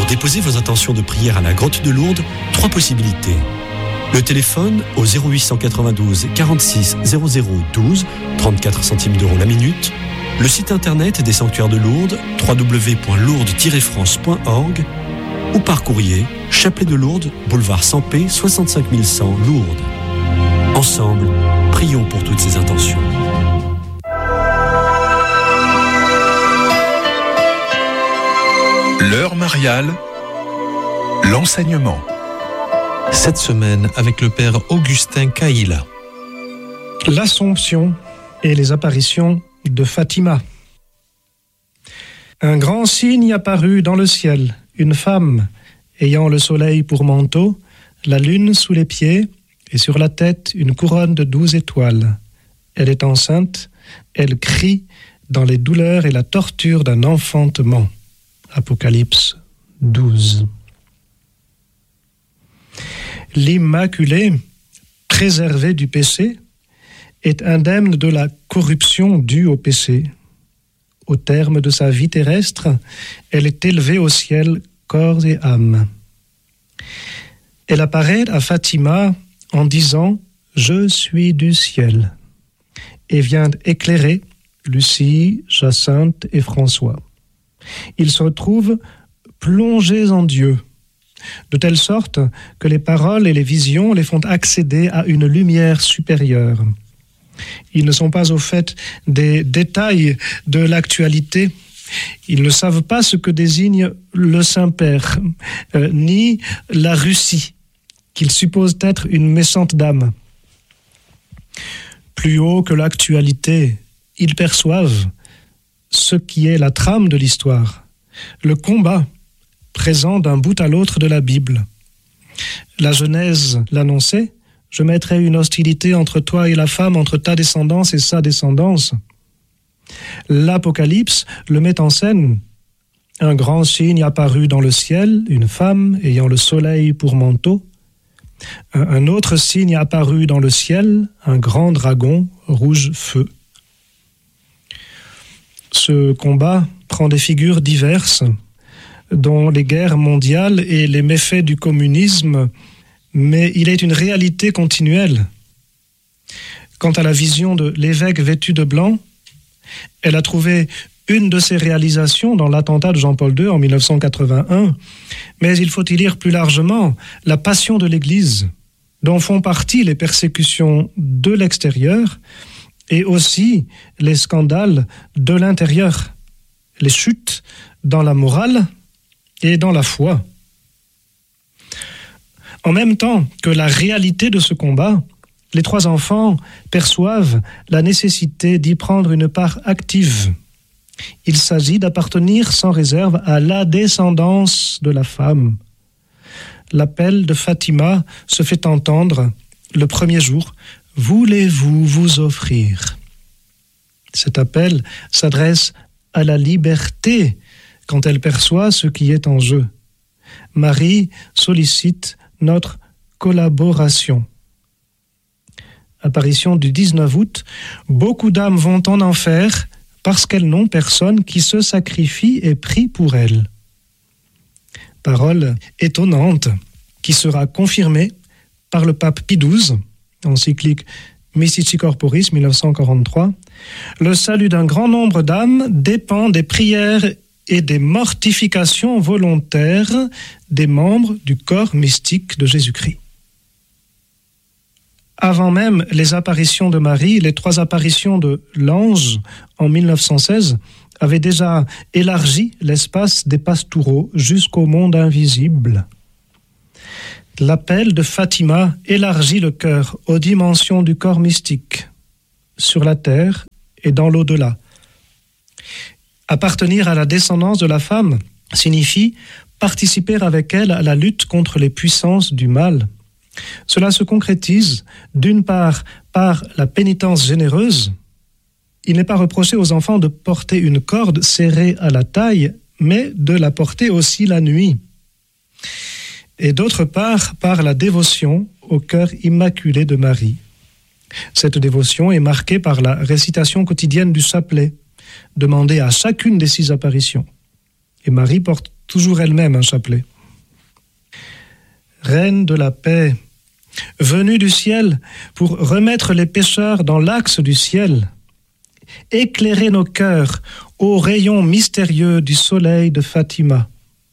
déposer vos intentions de prière à la grotte de Lourdes, 3 possibilités. Le téléphone au 0892 46 00 12, 34 centimes d'euros la minute. Le site internet des sanctuaires de Lourdes, www.lourdes-france.org, ou par courrier, Chapelet de Lourdes, boulevard Sampé, 65 100 Lourdes. Ensemble, prions pour toutes ces intentions. L'heure mariale, l'enseignement. Cette semaine avec le père Augustin Caïla. L'Assomption et les apparitions de Fatima. Un grand signe apparut dans le ciel, une femme ayant le soleil pour manteau, la lune sous les pieds et sur la tête une couronne de 12 étoiles. Elle est enceinte, elle crie dans les douleurs et la torture d'un enfantement. Apocalypse 12. L'Immaculée, préservée du péché, est indemne de la corruption due au péché. Au terme de sa vie terrestre, elle est élevée au ciel, corps et âme. Elle apparaît à Fatima en disant « Je suis du ciel » et vient éclairer Lucie, Jacinthe et François. Ils se retrouvent plongés en Dieu, de telle sorte que les paroles et les visions les font accéder à une lumière supérieure. Ils ne sont pas au fait des détails de l'actualité. Ils ne savent pas ce que désigne le Saint-Père, ni la Russie, qu'ils supposent être une méchante dame. Plus haut que l'actualité, ils perçoivent ce qui est la trame de l'histoire, le combat présent d'un bout à l'autre de la Bible. La Genèse l'annonçait, « Je mettrai une hostilité entre toi et la femme, entre ta descendance et sa descendance. » L'Apocalypse le met en scène. Un grand signe apparut dans le ciel, une femme ayant le soleil pour manteau. Un autre signe apparut dans le ciel, un grand dragon rouge feu. Ce combat prend des figures diverses, dont les guerres mondiales et les méfaits du communisme, mais il est une réalité continuelle. Quant à la vision de l'évêque vêtu de blanc, elle a trouvé une de ses réalisations dans l'attentat de Jean-Paul II en 1981, mais il faut y lire plus largement la passion de l'Église, dont font partie les persécutions de l'extérieur et aussi les scandales de l'intérieur, les chutes dans la morale et dans la foi. En même temps que la réalité de ce combat, les 3 enfants perçoivent la nécessité d'y prendre une part active. Il s'agit d'appartenir sans réserve à la descendance de la femme. L'appel de Fatima se fait entendre le premier jour. « Voulez-vous vous offrir ?» Cet appel s'adresse à la liberté quand elle perçoit ce qui est en jeu. Marie sollicite notre collaboration. Apparition du 19 août, beaucoup d'âmes vont en enfer parce qu'elles n'ont personne qui se sacrifie et prie pour elles. Parole étonnante qui sera confirmée par le pape Pie XII, encyclique Mystici Corporis 1943. Le salut d'un grand nombre d'âmes dépend des prières et des mortifications volontaires des membres du corps mystique de Jésus-Christ. Avant même les apparitions de Marie, les 3 apparitions de l'ange en 1916 avaient déjà élargi l'espace des pastoureaux jusqu'au monde invisible. L'appel de Fatima élargit le cœur aux dimensions du corps mystique, sur la terre et dans l'au-delà. Appartenir à la descendance de la femme signifie participer avec elle à la lutte contre les puissances du mal. Cela se concrétise, d'une part, par la pénitence généreuse. Il n'est pas reproché aux enfants de porter une corde serrée à la taille, mais de la porter aussi la nuit. Et d'autre part, par la dévotion au cœur immaculé de Marie. Cette dévotion est marquée par la récitation quotidienne du chapelet, demandée à chacune des 6 apparitions. Et Marie porte toujours elle-même un chapelet. Reine de la paix, venue du ciel pour remettre les pécheurs dans l'axe du ciel, éclairez nos cœurs aux rayons mystérieux du soleil de Fatima.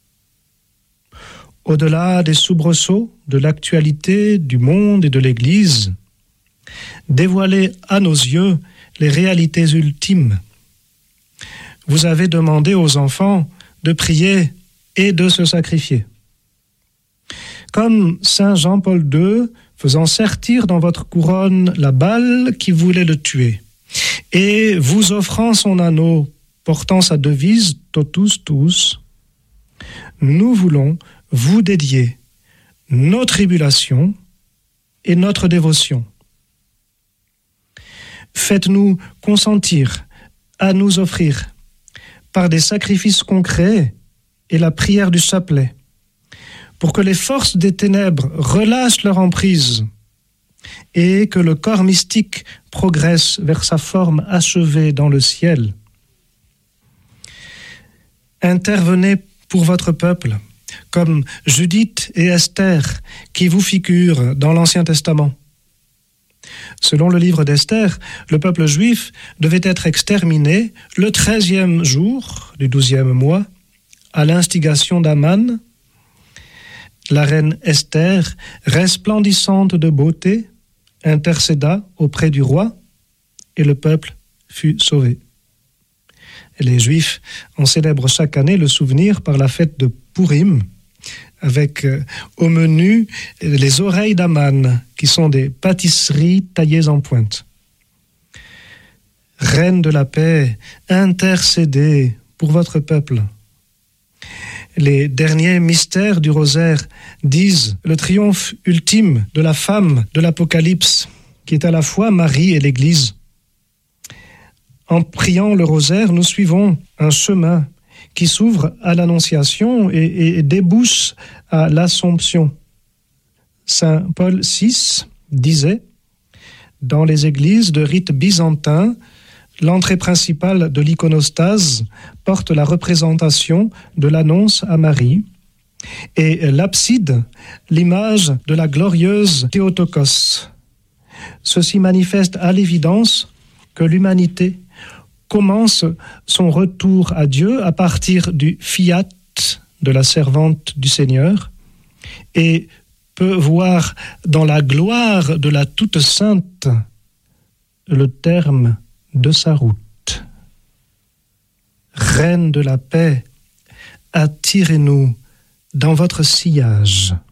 Au-delà des soubresauts de l'actualité, du monde et de l'Église, dévoilez à nos yeux les réalités ultimes. Vous avez demandé aux enfants de prier et de se sacrifier. Comme Saint Jean-Paul II, faisant sertir dans votre couronne la balle qui voulait le tuer, et vous offrant son anneau portant sa devise « Totus tuus », nous voulons vous dédier nos tribulations et notre dévotion. Faites-nous consentir à nous offrir, par des sacrifices concrets et la prière du chapelet, pour que les forces des ténèbres relâchent leur emprise et que le corps mystique progresse vers sa forme achevée dans le ciel. Intervenez pour votre peuple, comme Judith et Esther, qui vous figurent dans l'Ancien Testament. Selon le livre d'Esther, le peuple juif devait être exterminé le 13e jour du 12e mois, à l'instigation d'Aman. La reine Esther, resplendissante de beauté, intercéda auprès du roi et le peuple fut sauvé. Les Juifs en célèbrent chaque année le souvenir par la fête de Purim, avec au menu les oreilles d'Aman, qui sont des pâtisseries taillées en pointe. Reine de la paix, intercédez pour votre peuple. Les derniers mystères du rosaire disent le triomphe ultime de la femme de l'Apocalypse, qui est à la fois Marie et l'Église. En priant le rosaire, nous suivons un chemin qui s'ouvre à l'Annonciation et débouche à l'Assomption. Saint Paul VI disait « Dans les églises de rite byzantin, l'entrée principale de l'iconostase porte la représentation de l'annonce à Marie et l'abside, l'image de la glorieuse Théotokos. Ceci manifeste à l'évidence que l'humanité commence son retour à Dieu à partir du fiat de la servante du Seigneur et peut voir dans la gloire de la Toute Sainte le terme de sa route. Reine de la paix, attirez-nous dans votre sillage.